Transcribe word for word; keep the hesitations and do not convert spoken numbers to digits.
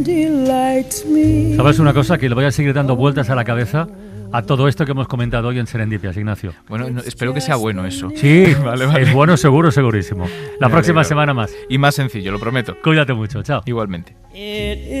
¿Sabes una cosa? Que le voy a seguir dando vueltas a la cabeza a todo esto que hemos comentado hoy en Serendipias, Ignacio. Bueno, no, espero que sea bueno eso. Sí, vale, vale. Es bueno, seguro, segurísimo. La Me próxima alegro. semana más. Y más sencillo, lo prometo. Cuídate mucho, chao. Igualmente.